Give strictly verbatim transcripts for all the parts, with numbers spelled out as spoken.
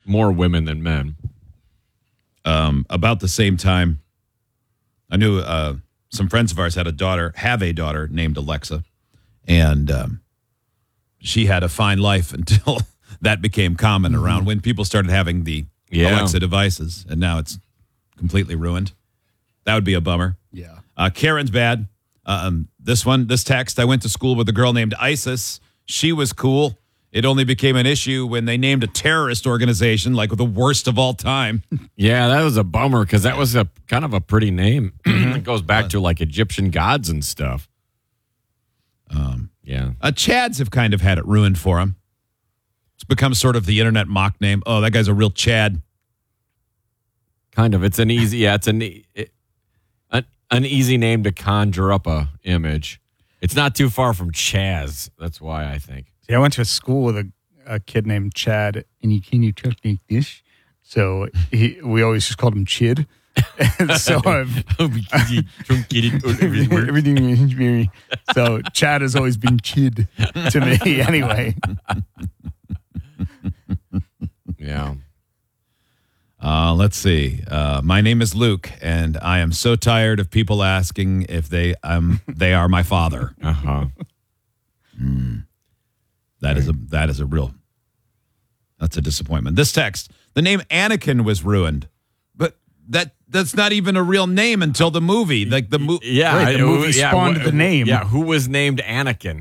More women than men. Um, about the same time, I knew uh, some friends of ours had a daughter, have a daughter named Alexa, and um, she had a fine life until that became common mm-hmm. around when people started having the yeah. Alexa devices, and now it's completely ruined. That would be a bummer. Yeah. Uh, Karen's bad. Um, this one, this text, I went to school with a girl named Isis. She was cool. It only became an issue when they named a terrorist organization like the worst of all time. Yeah, that was a bummer because that was a kind of a pretty name. It goes back to like Egyptian gods and stuff. Um, yeah. Uh, Chads have kind of had it ruined for them. It's become sort of the internet mock name. Oh, that guy's a real Chad. Kind of. It's an easy, yeah, it's an, it, an, an easy name to conjure up a image. It's not too far from Chaz. That's why I think. See, I went to school with a, a kid named Chad, and he can you talk like this? So he, we always just called him Chid. And so I've everything is very. So Chad has always been Chid to me, anyway. Yeah. Uh, let's see. Uh, my name is Luke, and I am so tired of people asking if they um they are my father. Uh huh. Mm. That is a that is a real. That's a disappointment. This text: the name Anakin was ruined, but that that's not even a real name until the movie. Like the movie, yeah, right, the movie yeah, spawned yeah, the name. Yeah, who was named Anakin?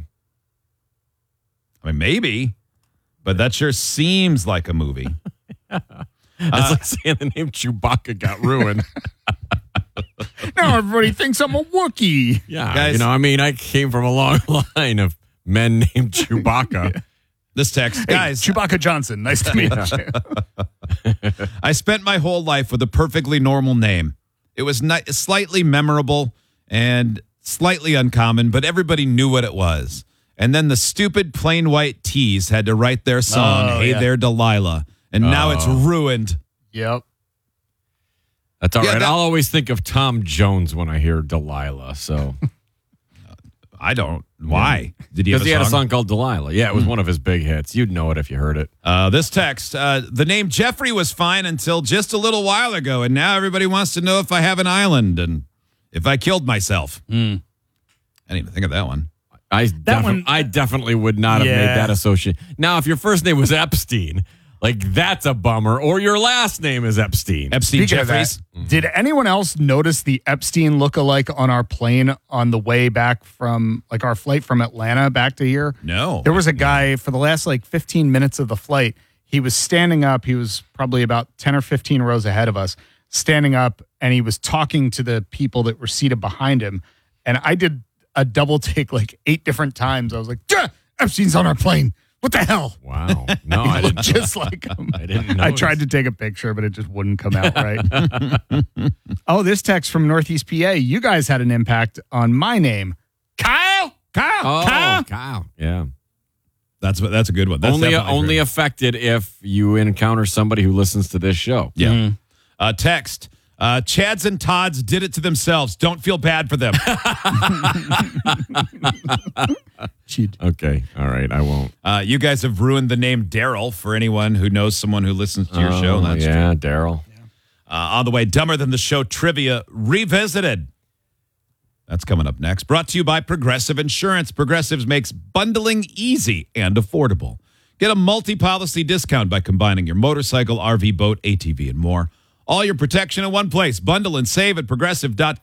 I mean, maybe, but that sure seems like a movie. yeah. It's uh, like saying the name Chewbacca got ruined. Now everybody thinks I'm a Wookiee. Yeah, guys, you know, I mean, I came from a long line of men named Chewbacca. Yeah. This text, hey, guys. Chewbacca Johnson, nice to meet you. I spent my whole life with a perfectly normal name. It was not, slightly memorable and slightly uncommon, but everybody knew what it was. And then the stupid plain white tees had to write their song, oh, Hey yeah. There, Delilah. And oh. now it's ruined. Yep. That's all yeah, right. That, I'll always think of Tom Jones when I hear Delilah, so... I don't. Why? Did he have a Because he song? had a song called Delilah. Yeah, it was mm. one of his big hits. You'd know it if you heard it. Uh, this text, uh, the name Jeffrey was fine until just a little while ago, and now everybody wants to know if I have an island and if I killed myself. Mm. I didn't even think of that one. I, that defi- one, I definitely would not have yeah. made that association. Now, if your first name was Epstein... Like, that's a bummer. Or your last name is Epstein. Epstein Speaking Jeffries. That, mm-hmm. Did anyone else notice the Epstein lookalike on our plane on the way back from, like, our flight from Atlanta back to here? No. There was a guy for the last, like, fifteen minutes of the flight. He was standing up. He was probably about ten or fifteen rows ahead of us, standing up, and he was talking to the people that were seated behind him. And I did a double take, like, eight different times. I was like, Duh! Epstein's on our plane. What the hell? Wow. No, I didn't. Just like him. I didn't know. I tried to take a picture, but it just wouldn't come out right. Oh, this text from Northeast P A. You guys had an impact on my name. Kyle? Kyle? Oh, Kyle? Kyle. Yeah. That's that's a good one. That's only only affected if you encounter somebody who listens to this show. Yeah. Mm. Uh, text. Uh, Chads and Tods did it to themselves. Don't feel bad for them. Okay. All right. I won't. Uh, you guys have ruined the name Daryl for anyone who knows someone who listens to your oh, show. That's yeah, Daryl. Yeah. Uh, on the way, Dumber Than the Show Trivia Revisited. That's coming up next. Brought to you by Progressive Insurance. Progressive makes bundling easy and affordable. Get a multi-policy discount by combining your motorcycle, R V, boat, A T V, and more. All your protection in one place. Bundle and save at progressive dot com.